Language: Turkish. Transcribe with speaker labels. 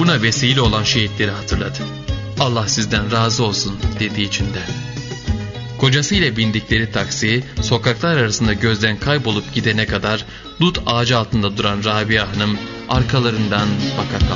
Speaker 1: buna vesile olan şehitleri hatırladı. Allah sizden razı olsun dedi içinden. Kocasıyla bindikleri taksi sokaklar arasında gözden kaybolup gidene kadar dut ağacı altında duran Rabia Hanım arkalarından baka kaldı.